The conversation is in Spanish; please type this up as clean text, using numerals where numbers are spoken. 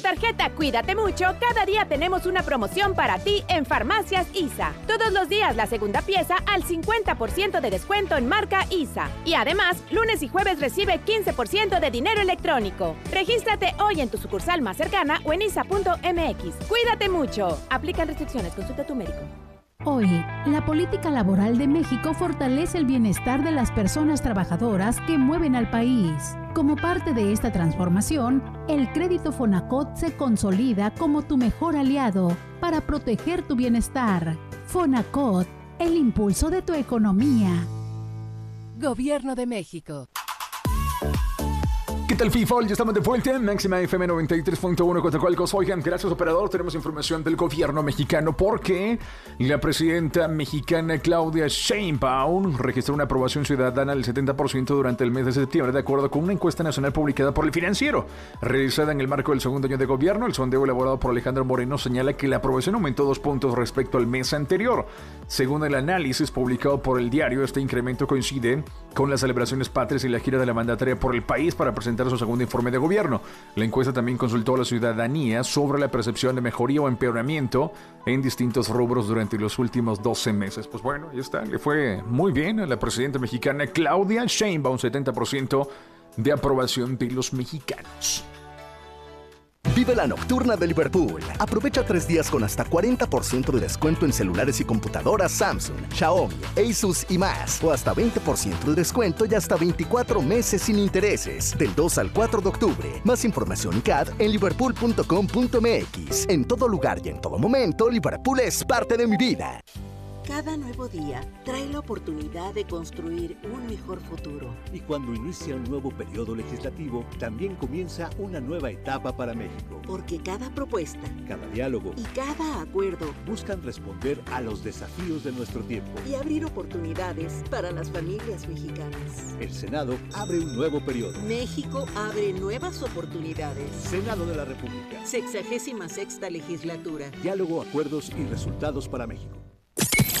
tarjeta Cuídate Mucho, cada día tenemos una promoción para ti en Farmacias ISA. Todos los días la segunda pieza al 50% de descuento en marca ISA. Y además, lunes y jueves recibe 15% de dinero electrónico. Regístrate hoy en tu sucursal más cercana o en isa.mx. Cuídate mucho. Aplican restricciones. Consulta a tu médico. Hoy, la política laboral de México fortalece el bienestar de las personas trabajadoras que mueven al país. Como parte de esta transformación, el crédito Fonacot se consolida como tu mejor aliado para proteger tu bienestar. Fonacot, el impulso de tu economía. Gobierno de México. ¿Qué tal, FIFA? Ya estamos de vuelta en Máxima FM 93.1 Coatzacoalcos. Oigan, gracias, operador. Tenemos información del gobierno mexicano porque la presidenta mexicana Claudia Sheinbaum registró una aprobación ciudadana del 70% durante el mes de septiembre, de acuerdo con una encuesta nacional publicada por El Financiero. Realizada en el marco del segundo año de gobierno, el sondeo elaborado por Alejandro Moreno señala que la aprobación aumentó 2 puntos respecto al mes anterior. Según el análisis publicado por El Diario, este incremento coincide con las celebraciones patrias y la gira de la mandataria por el país para presentar su segundo informe de gobierno. La encuesta también consultó a la ciudadanía sobre la percepción de mejoría o empeoramiento en distintos rubros durante los últimos 12 meses. Pues bueno, ya está, le fue muy bien a la presidenta mexicana Claudia Sheinbaum, 70% de aprobación de los mexicanos. Vive la nocturna de Liverpool. Aprovecha 3 días con hasta 40% de descuento en celulares y computadoras Samsung, Xiaomi, Asus y más. O hasta 20% de descuento y hasta 24 meses sin intereses. Del 2 al 4 de octubre. Más información y CAD en liverpool.com.mx. En todo lugar y en todo momento, Liverpool es parte de mi vida. Cada nuevo día trae la oportunidad de construir un mejor futuro. Y cuando inicia un nuevo periodo legislativo, también comienza una nueva etapa para México. Porque cada propuesta, cada diálogo y cada acuerdo buscan responder a los desafíos de nuestro tiempo y abrir oportunidades para las familias mexicanas. El Senado abre un nuevo periodo. México abre nuevas oportunidades. Senado de la República. 66ª legislatura. Diálogo, acuerdos y resultados para México.